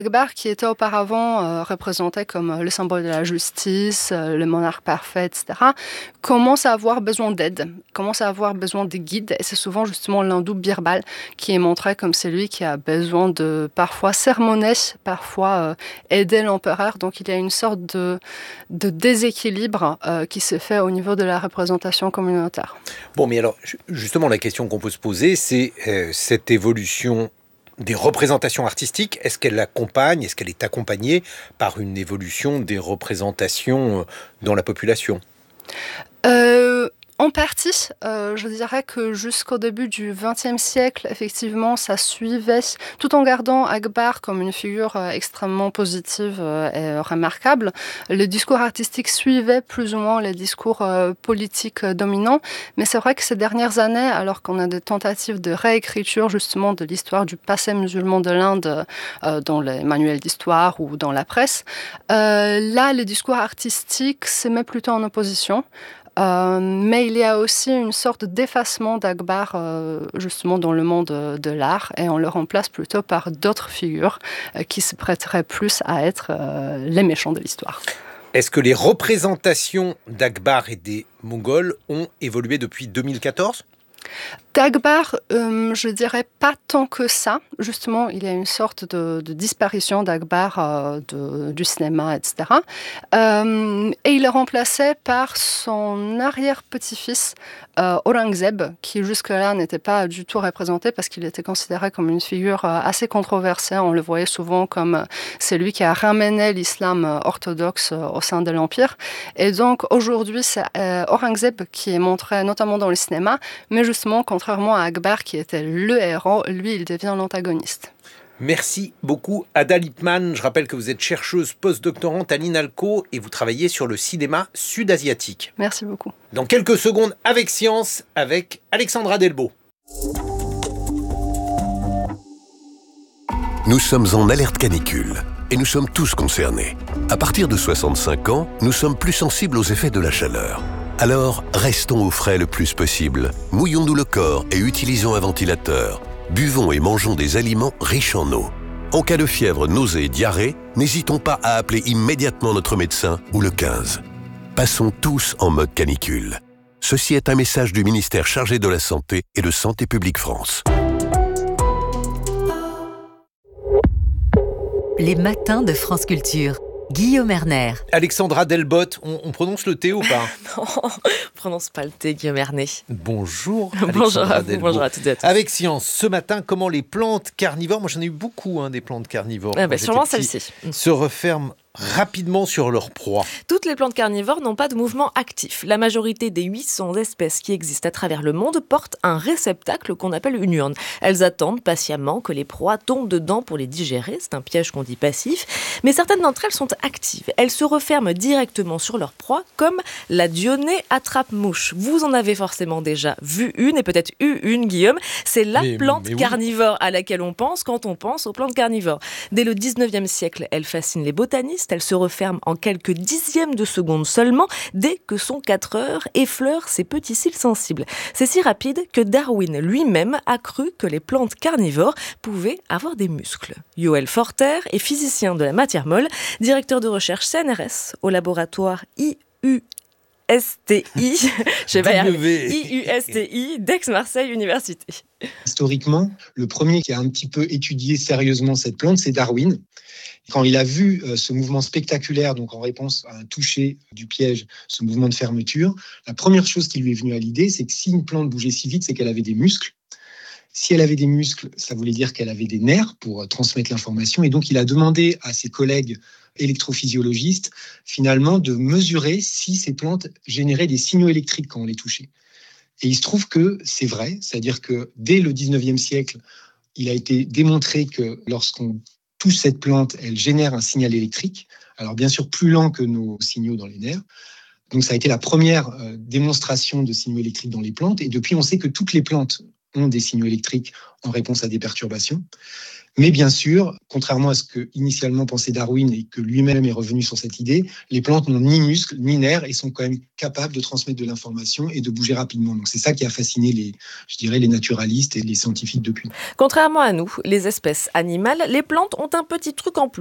Akbar, qui était auparavant représenté comme le symbole de la justice, le monarque parfait, etc., commence à avoir besoin d'aide, commence à avoir besoin de guides. Et c'est souvent justement l'hindou Birbal qui est montré comme celui qui a besoin de parfois sermonner, parfois aider l'empereur. Donc il y a une sorte de déséquilibre qui se fait au niveau de la représentation communautaire. Bon, mais alors, justement, la question qu'on peut se poser, c'est cette évolution des représentations artistiques, est-ce qu'elle est accompagnée par une évolution des représentations dans la population ? En partie, je dirais que jusqu'au début du XXe siècle, effectivement, ça suivait, tout en gardant Akbar comme une figure extrêmement positive et remarquable, le discours artistique suivait plus ou moins les discours politiques dominants. Mais c'est vrai que ces dernières années, alors qu'on a des tentatives de réécriture justement de l'histoire du passé musulman de l'Inde dans les manuels d'histoire ou dans la presse, là, le discours artistique se met plutôt en opposition. Mais il y a aussi une sorte d'effacement d'Akbar justement dans le monde de l'art et on le remplace plutôt par d'autres figures qui se prêteraient plus à être les méchants de l'histoire. Est-ce que les représentations d'Akbar et des Mongols ont évolué depuis 2014 ? D'Akbar, je dirais pas tant que ça. Justement, il y a une sorte de disparition d'Akbar du cinéma, etc. Et il est remplacé par son arrière-petit-fils, Aurangzeb, qui jusque-là n'était pas du tout représenté parce qu'il était considéré comme une figure assez controversée. On le voyait souvent comme celui qui a ramené l'islam orthodoxe au sein de l'Empire. Et donc, aujourd'hui, c'est Aurangzeb qui est montré notamment dans le cinéma, mais justement, contrairement à Akbar qui était le héros, lui, il devient l'antagoniste. Merci beaucoup Ada Lippmann. Je rappelle que vous êtes chercheuse post-doctorante à l'INALCO et vous travaillez sur le cinéma sud-asiatique. Merci beaucoup. Dans quelques secondes, avec Science, avec Alexandra Delbo. Nous sommes en alerte canicule et nous sommes tous concernés. À partir de 65 ans, nous sommes plus sensibles aux effets de la chaleur. Alors, restons au frais le plus possible. Mouillons-nous le corps et utilisons un ventilateur. Buvons et mangeons des aliments riches en eau. En cas de fièvre, nausée et diarrhée, n'hésitons pas à appeler immédiatement notre médecin ou le 15. Passons tous en mode canicule. Ceci est un message du ministère chargé de la Santé et de Santé publique France. Les matins de France Culture. Guillaume Erner. Alexandra Delbotte, on prononce le T ou pas ? Non, on prononce pas le T, Guillaume Erner. Bonjour. Bonjour à vous, bonjour à toutes et à tous. Avec Science, ce matin, comment les plantes carnivores, moi j'en ai eu beaucoup des plantes carnivores. Sûrement celle-ci. Se referment rapidement sur leur proie. Toutes les plantes carnivores n'ont pas de mouvement actif. La majorité des 800 espèces qui existent à travers le monde portent un réceptacle qu'on appelle une urne. Elles attendent patiemment que les proies tombent dedans pour les digérer. C'est un piège qu'on dit passif. Mais certaines d'entre elles sont actives. Elles se referment directement sur leur proie, comme la Dionée attrape-mouche. Vous en avez forcément déjà vu une, et peut-être eu une, Guillaume. C'est la plante carnivore à laquelle on pense quand on pense aux plantes carnivores. Dès le 19e siècle, elle fascine les botanistes. Elle se referme en quelques dixièmes de seconde seulement, dès que sont 4 heures, effleure ses petits cils sensibles. C'est si rapide que Darwin lui-même a cru que les plantes carnivores pouvaient avoir des muscles. Yoel Forter est physicien de la matière molle, directeur de recherche CNRS au laboratoire IUSTI, je vais pas y arriver, IUSTI d'Aix-Marseille Université. Historiquement, le premier qui a un petit peu étudié sérieusement cette plante, c'est Darwin. Quand il a vu ce mouvement spectaculaire, donc en réponse à un toucher du piège, ce mouvement de fermeture, la première chose qui lui est venue à l'idée, c'est que si une plante bougeait si vite, c'est qu'elle avait des muscles. Si elle avait des muscles, ça voulait dire qu'elle avait des nerfs pour transmettre l'information. Et donc, il a demandé à ses collègues électrophysiologistes, finalement, de mesurer si ces plantes généraient des signaux électriques quand on les touchait. Et il se trouve que c'est vrai, c'est-à-dire que dès le 19e siècle, il a été démontré que lorsqu'on touche cette plante, elle génère un signal électrique. Alors bien sûr, plus lent que nos signaux dans les nerfs. Donc ça a été la première démonstration de signaux électriques dans les plantes. Et depuis, on sait que toutes les plantes ont des signaux électriques en réponse à des perturbations. Mais bien sûr, contrairement à ce que initialement pensait Darwin et que lui-même est revenu sur cette idée, les plantes n'ont ni muscles ni nerfs et sont quand même capables de transmettre de l'information et de bouger rapidement. Donc c'est ça qui a fasciné les naturalistes et les scientifiques depuis. Contrairement à nous, les espèces animales, les plantes ont un petit truc en plus.